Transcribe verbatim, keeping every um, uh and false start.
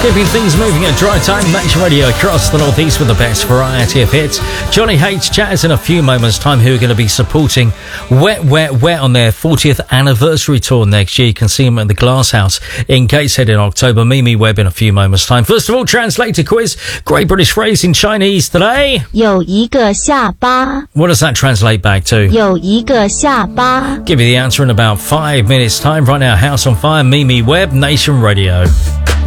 Keeping things moving at Drive Time Nation Radio across the Northeast with the best variety of hits. Johnny H. Chaz in a few moments' time, who are going to be supporting Wet, Wet, Wet on their fortieth anniversary tour next year. You can see them at the Glass House in Gateshead in October. Mimi Webb in a few moments' time. First of all, translator quiz. Great British phrase in Chinese today. 有一个下巴. What does that translate back to? 有一个下巴. Give you the answer in about five minutes' time. Right now, House on Fire, Mimi Webb, Nation Radio.